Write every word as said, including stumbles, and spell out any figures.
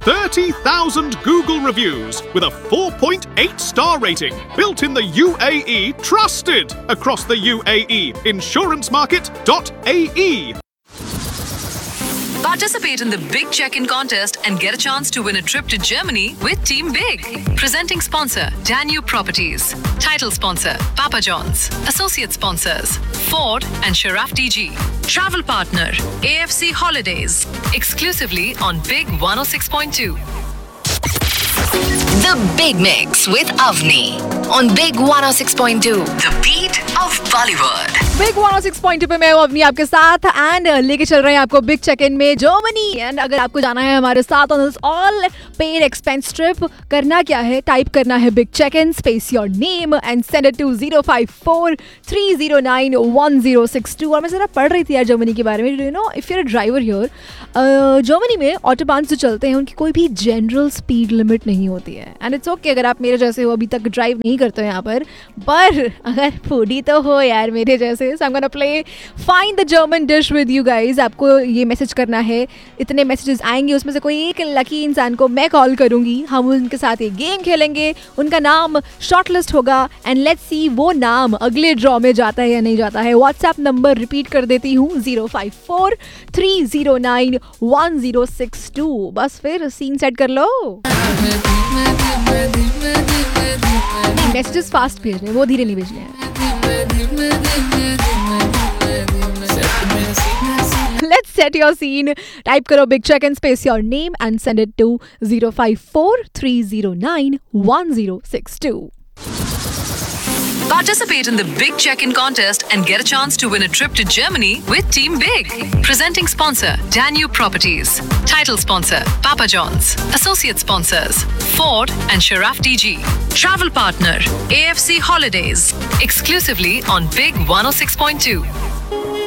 thirty thousand Google reviews with a four point eight star rating. Built in the U A E, trusted across the U A E. insurance market dot A E. Participate in the Big Check-in contest and get a chance to win a trip to Germany with Team Big. Presenting sponsor, Danube Properties. Title sponsor, Papa John's. Associate sponsors, Ford and Sharaf D G. Travel partner, A F C Holidays. Exclusively on Big one oh six point two. The Big Mix with Avni on Big one oh six point two. The beat of Bollywood. Big one oh six point two पे मैं हूँ अवनी आपके साथ and लेके चल रहे हैं आपको बिग चेक इन में जर्मनी. एंड अगर आपको जाना है हमारे साथ on this all paid expense trip, करना क्या है, टाइप करना है big check in space your name and send it to zero five four three zero nine one zero six to. और मैं जरा पढ़ रही थी यार जर्मनी के बारे में. You know if you're a driver here, Germany में ऑटोबान्स जो चलते हैं उनकी कोई भी जनरल स्पीड लिमिट नहीं होती है. एंड इट्स ओके अगर आप मेरे जैसे हो, अभी तक ड्राइव नहीं करते हो यहाँ पर, पर अगर फूडी तो हो यार मेरे जैसे. So I'm gonna play Find the German Dish with you guys. आपको ये मैसेज करना है. इतने मैसेजेस आएंगे, उसमें से कोई एक लकी इंसान को मैं कॉल करूंगी. हम उनके साथ एक गेम खेलेंगे, उनका नाम शॉर्टलिस्ट होगा एंड लेट्स सी वो नाम अगले ड्रॉ में जाता है या नहीं जाता है. व्हाट्सएप नंबर रिपीट कर देती हूँ, zero five four three zero nine one zero six to. बस फिर सीन सेट कर लो. मैसेजेस फास्ट भेजने, वो धीरे नहीं भेजने हैं. Let's set your scene. Type करो big check in space your name and send it to zero five four three zero nine one zero six two. Participate in the Big Check-in contest and get a chance to win a trip to Germany with Team Big. Presenting sponsor, Danube Properties. Title sponsor, Papa John's. Associate sponsors, Ford and Sharaf D G. Travel partner, A F C Holidays. Exclusively on Big one oh six point two.